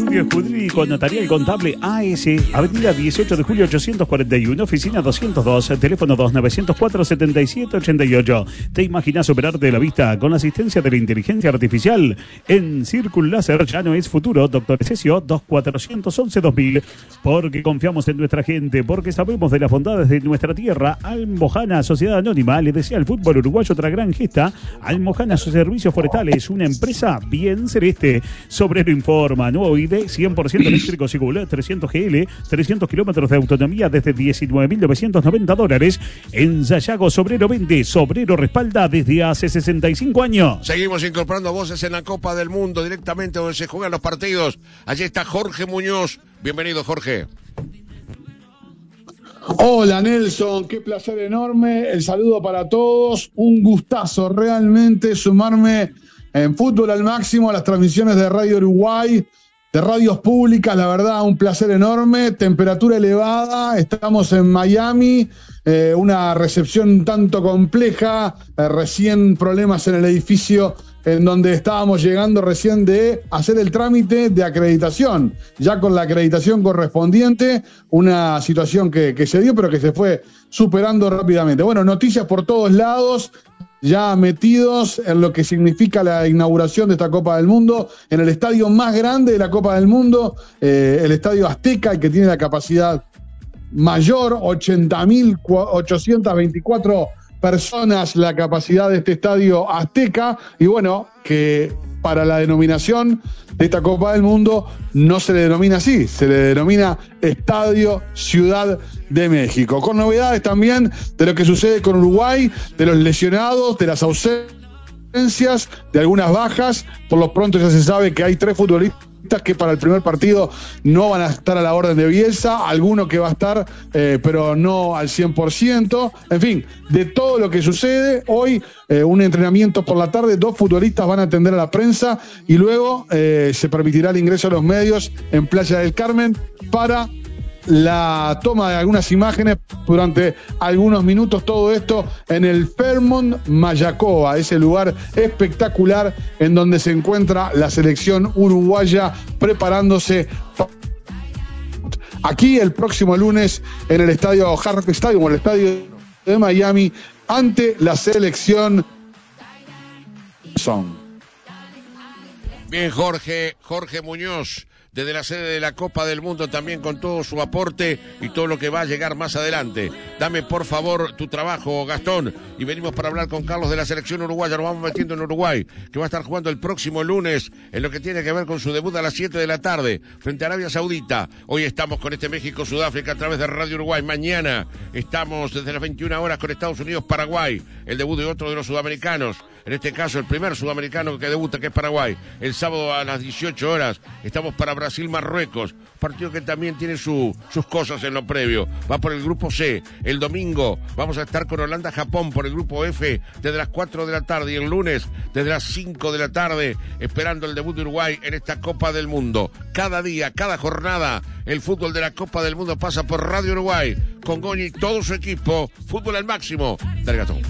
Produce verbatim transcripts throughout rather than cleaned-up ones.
Estudio Jurídico Notarial Contable A S, Avenida dieciocho de julio ochocientos cuarenta y uno, oficina doscientos dos, teléfono dos nueve cero cuatro, setenta y siete ochenta y ocho. ¿Te imaginas operarte de la vista con la asistencia de la inteligencia artificial? En Circul Láser ya no es futuro, doctor Cesio, dos cuatro once dos mil. Porque confiamos en nuestra gente, porque sabemos de las bondades de nuestra tierra. Almojana Sociedad Anónima le desea al fútbol uruguayo otra gran gesta. Almojana Servicios Forestales, una empresa bien celeste. Sobrero informa, nuevo I D cien por ciento eléctrico Sigul, trescientos G L, trescientos kilómetros de autonomía desde diecinueve mil novecientos noventa dólares. En Sayago Sobrero vende, Sobrero respalda desde hace sesenta y cinco años. Seguimos incorporando voces en la Copa del Mundo, directamente donde se juegan los partidos. Allí está Jorge Muñoz. Bienvenido, Jorge. Hola Nelson, qué placer enorme, el saludo para todos, un gustazo realmente sumarme en Fútbol al Máximo a las transmisiones de Radio Uruguay, de radios públicas, la verdad un placer enorme, temperatura elevada, estamos en Miami, eh, una recepción un tanto compleja, eh, recién problemas en el edificio en donde estábamos llegando recién de hacer el trámite de acreditación, ya con la acreditación correspondiente, una situación que, que se dio pero que se fue superando rápidamente. Bueno, noticias por todos lados, ya metidos en lo que significa la inauguración de esta Copa del Mundo, en el estadio más grande de la Copa del Mundo, eh, el Estadio Azteca, el que tiene la capacidad mayor, ochenta mil ochocientas veinticuatro personas la capacidad de este estadio Azteca, y bueno, que para la denominación de esta Copa del Mundo no se le denomina así, se le denomina Estadio Ciudad de México, con novedades también de lo que sucede con Uruguay, de los lesionados, de las ausencias, de algunas bajas. Por lo pronto ya se sabe que hay tres futbolistas que para el primer partido no van a estar a la orden de Bielsa, alguno que va a estar, eh, pero no al cien por ciento. En fin, de todo lo que sucede, hoy eh, un entrenamiento por la tarde, dos futbolistas van a atender a la prensa y luego eh, se permitirá el ingreso a los medios en Playa del Carmen para la toma de algunas imágenes durante algunos minutos, todo esto en el Fairmont Mayacoba, ese lugar espectacular en donde se encuentra la selección uruguaya preparándose aquí el próximo lunes en el estadio Hard Rock Stadium, o el estadio de Miami, ante la selección. Bien, Jorge, Jorge Muñoz, desde la sede de la Copa del Mundo, también con todo su aporte y todo lo que va a llegar más adelante. Dame por favor tu trabajo, Gastón, y venimos para hablar con Carlos de la selección uruguaya. Nos vamos metiendo en Uruguay, que va a estar jugando el próximo lunes en lo que tiene que ver con su debut a las siete de la tarde frente a Arabia Saudita. Hoy estamos con este México-Sudáfrica a través de Radio Uruguay. Mañana estamos desde las veintiuna horas con Estados Unidos-Paraguay, el debut de otro de los sudamericanos, en este caso el primer sudamericano que debuta, que es Paraguay. El sábado a las dieciocho horas estamos para Brasil-Marruecos, partido que también tiene su, sus cosas en lo previo. Va por el grupo C. El domingo vamos a estar con Holanda-Japón por el grupo F desde las cuatro de la tarde, y el lunes desde las cinco de la tarde esperando el debut de Uruguay en esta Copa del Mundo. Cada día, cada jornada, el fútbol de la Copa del Mundo pasa por Radio Uruguay con Goñi y todo su equipo. Fútbol al máximo. Dale, Gastón.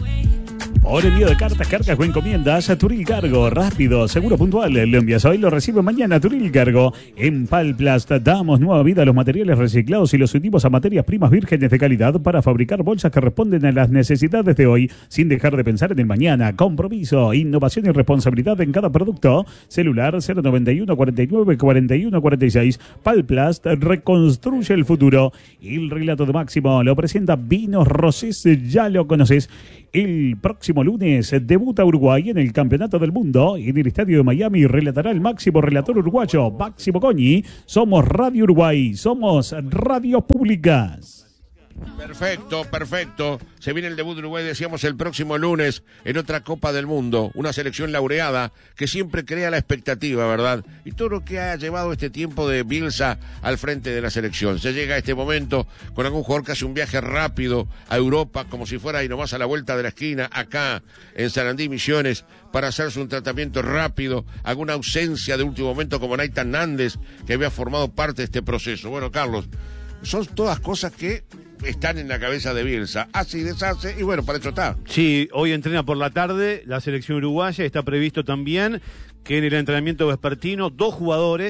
Por envío de cartas, cargas o encomiendas a Turil Cargo, rápido, seguro, puntual. Lo envías hoy, lo recibe mañana. Turil Cargo. En Palplast damos nueva vida a los materiales reciclados y los unimos a materias primas vírgenes de calidad para fabricar bolsas que responden a las necesidades de hoy, sin dejar de pensar en el mañana. Compromiso, innovación y responsabilidad en cada producto. Celular cero noventa y uno cuarenta y nueve cuarenta y uno cuarenta y seis. Palplast reconstruye el futuro. El relato de Máximo lo presenta Vinos Rosés, ya lo conoces. El próximo lunes debuta Uruguay en el Campeonato del Mundo en el Estadio de Miami. Relatará el máximo relator uruguayo, Máximo Goñi. Somos Radio Uruguay, somos radios públicas. Perfecto, perfecto. Se viene el debut de Uruguay, decíamos, el próximo lunes en otra Copa del Mundo. Una selección laureada que siempre crea la expectativa, ¿verdad? Y todo lo que ha llevado este tiempo de Bielsa al frente de la selección. Se llega a este momento con algún jugador que hace un viaje rápido a Europa, como si fuera ahí nomás a la vuelta de la esquina, acá en Sarandí, Misiones, para hacerse un tratamiento rápido. Alguna ausencia de último momento como Naitan Nández, que había formado parte de este proceso. Bueno, Carlos, son todas cosas que están en la cabeza de Bielsa, hace y deshace, y bueno, para eso está. Sí, hoy entrena por la tarde la selección uruguaya. Está previsto también que en el entrenamiento vespertino dos jugadores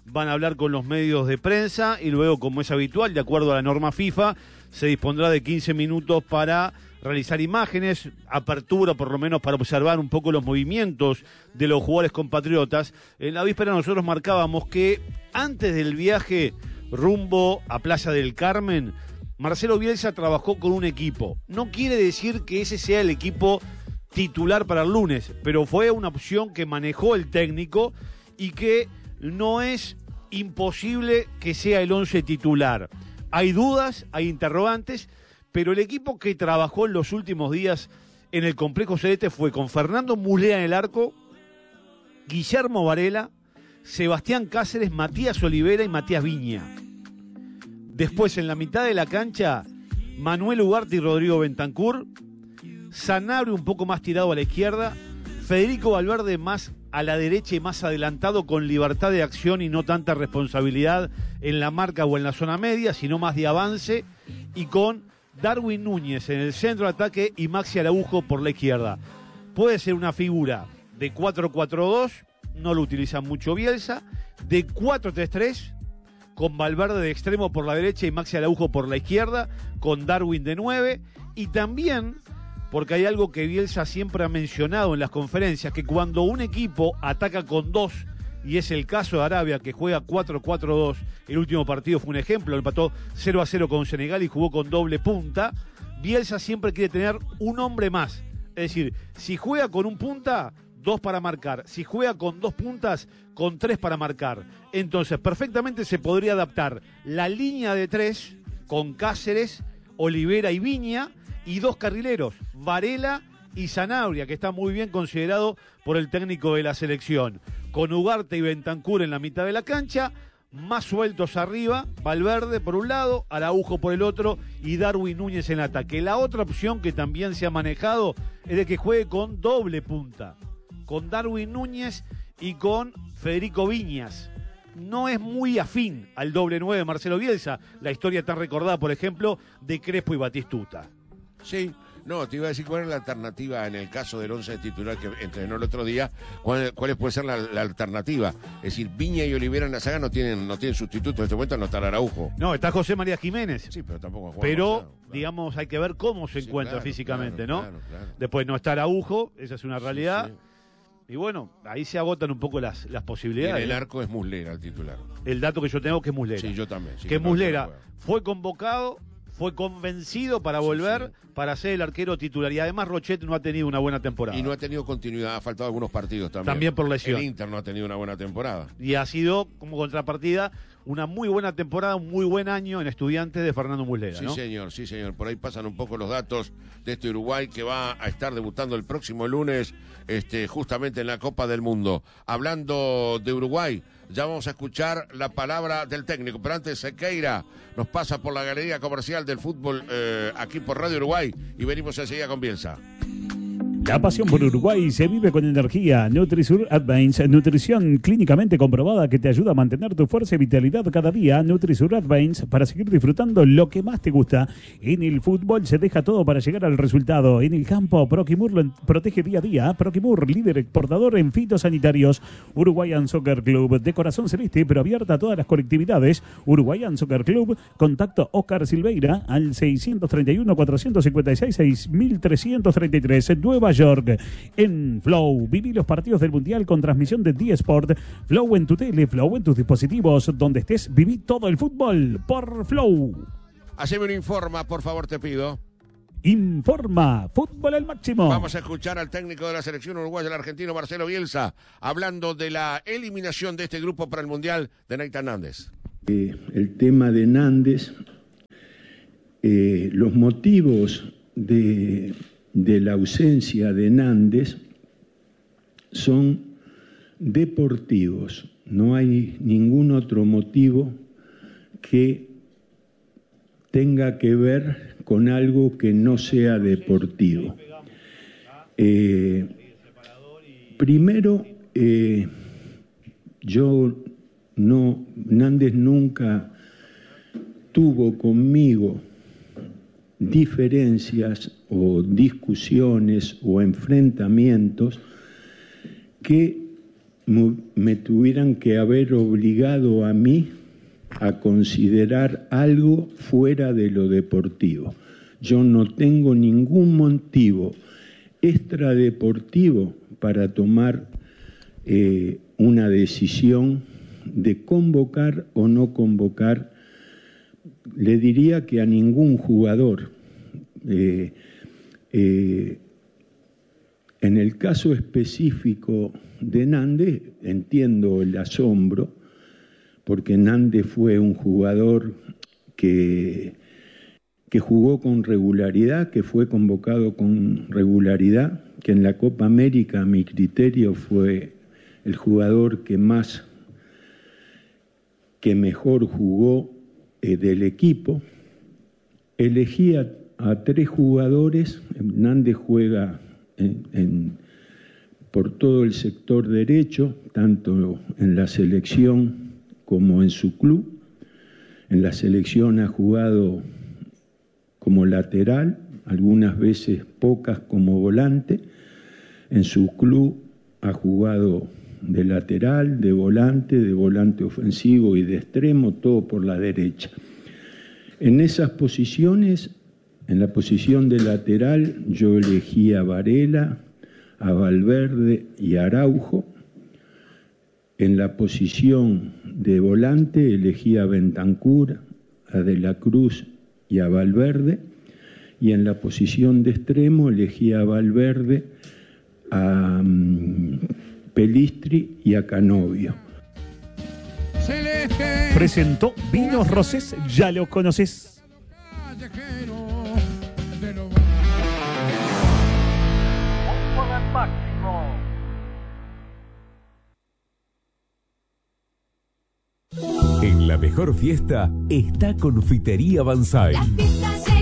van a hablar con los medios de prensa y luego, como es habitual, de acuerdo a la norma FIFA, se dispondrá de quince minutos para realizar imágenes, apertura por lo menos para observar un poco los movimientos de los jugadores compatriotas. En la víspera nosotros marcábamos que antes del viaje rumbo a Playa del Carmen, Marcelo Bielsa trabajó con un equipo. No quiere decir que ese sea el equipo titular para el lunes, pero fue una opción que manejó el técnico y que no es imposible que sea el once titular. Hay dudas, hay interrogantes, pero el equipo que trabajó en los últimos días en el Complejo Celeste fue con Fernando Muslera en el arco, Guillermo Varela, Sebastián Cáceres, Matías Olivera y Matías Viña. Después, en la mitad de la cancha, Manuel Ugarte y Rodrigo Bentancur, Sanabria un poco más tirado a la izquierda, Federico Valverde más a la derecha y más adelantado con libertad de acción y no tanta responsabilidad en la marca o en la zona media, sino más de avance, y con Darwin Núñez en el centro de ataque y Maxi Araujo por la izquierda. Puede ser una figura de cuatro cuatro dos, no lo utiliza mucho Bielsa, de cuatro tres tres, con Valverde de extremo por la derecha y Maxi Araujo por la izquierda, con Darwin de nueve, y también, porque hay algo que Bielsa siempre ha mencionado en las conferencias, que cuando un equipo ataca con dos, y es el caso de Arabia, que juega cuatro cuatro dos, el último partido fue un ejemplo, empató cero a cero con Senegal y jugó con doble punta, Bielsa siempre quiere tener un hombre más. Es decir, si juega con un punta, dos para marcar. Si juega con dos puntas, con tres para marcar. Entonces, perfectamente se podría adaptar la línea de tres con Cáceres, Olivera y Viña, y dos carrileros, Varela y Sanabria, que está muy bien considerado por el técnico de la selección. Con Ugarte y Bentancur en la mitad de la cancha, más sueltos arriba, Valverde por un lado, Araujo por el otro y Darwin Núñez en ataque. La otra opción que también se ha manejado es de que juegue con doble punta, con Darwin Núñez y con Federico Viñas. No es muy afín al doble nueve de Marcelo Bielsa, la historia tan recordada, por ejemplo, de Crespo y Batistuta. Sí, no, te iba a decir cuál es la alternativa en el caso del once titular que entrenó el otro día, cuál, cuál puede ser la, la alternativa. Es decir, Viña y Olivera en la saga no tienen, no tienen sustituto en este momento, no está Araujo. No, está José María Jiménez. Sí, pero tampoco juega. Pero, claro, claro. digamos, hay que ver cómo se sí, encuentra claro, físicamente, claro, ¿no? Claro, claro. Después no está Araujo, esa es una realidad. Sí, sí. Y bueno, ahí se agotan un poco las, las posibilidades. Y en el arco es Muslera el titular. El dato que yo tengo que es Muslera. Sí, yo también. Sí, que yo Muslera también fue convocado, fue convencido para volver, sí, sí. para ser el arquero titular. Y además Rochet no ha tenido una buena temporada. Y no ha tenido continuidad, ha faltado algunos partidos también. También por lesión. El Inter no ha tenido una buena temporada. Y ha sido, como contrapartida, una muy buena temporada, un muy buen año en Estudiantes de Fernando Muslera, Sí, ¿no? señor, sí, señor. Por ahí pasan un poco los datos de este Uruguay que va a estar debutando el próximo lunes, este, justamente en la Copa del Mundo. Hablando de Uruguay, ya vamos a escuchar la palabra del técnico. Pero antes, Sequeira nos pasa por la galería comercial del fútbol eh, aquí por Radio Uruguay y venimos enseguida con Bielsa. La pasión por Uruguay se vive con energía. Nutrisur Advance, nutrición clínicamente comprobada que te ayuda a mantener tu fuerza y vitalidad cada día. Nutrisur Advance para seguir disfrutando lo que más te gusta. En el fútbol se deja todo para llegar al resultado. En el campo, Proquimur lo protege día a día. Proquimur, líder exportador en fitosanitarios. Uruguayan Soccer Club, de corazón celeste, pero abierta a todas las colectividades. Uruguayan Soccer Club, contacto Oscar Silveira al seiscientos treinta y uno, cuatrocientos cincuenta y seis, seis mil trescientos treinta y tres. Nueva York. En Flow, viví los partidos del Mundial con transmisión de D-Sport. Flow en tu tele, Flow en tus dispositivos. Donde estés, viví todo el fútbol por Flow. Haceme un informa, por favor, te pido. Informa, fútbol al máximo. Vamos a escuchar al técnico de la selección uruguaya, el argentino Marcelo Bielsa, hablando de la eliminación de este grupo para el Mundial de Nathan Nández. Eh, el tema de Nández, eh, los motivos de... de la ausencia de Nández son deportivos. No hay ningún otro motivo que tenga que ver con algo que no sea deportivo. Eh, primero, eh, yo no, Nández nunca tuvo conmigo diferencias o discusiones o enfrentamientos que me tuvieran que haber obligado a mí a considerar algo fuera de lo deportivo. Yo no tengo ningún motivo extradeportivo para tomar eh, una decisión de convocar o no convocar. Le diría que a ningún jugador. Eh, eh, en el caso específico de Nández, entiendo el asombro, porque Nández fue un jugador que, que jugó con regularidad, que fue convocado con regularidad, que en la Copa América, a mi criterio, fue el jugador que más, que mejor jugó eh, del equipo. Elegí a, a tres jugadores. Nández juega en, en, por todo el sector derecho, tanto en la selección como en su club. En la selección ha jugado como lateral, algunas veces pocas como volante. En su club ha jugado de lateral, de volante, de volante ofensivo y de extremo, todo por la derecha. En esas posiciones, en la posición de lateral, yo elegí a Varela, a Valverde y a Araujo. En la posición de volante elegí a Bentancur, a De la Cruz y a Valverde. Y en la posición de extremo elegí a Valverde, a um, Pelistri y a Canovio. Presentó Vinos Rosés, ya lo conoces. En la mejor fiesta está Confitería Banzai. La fiesta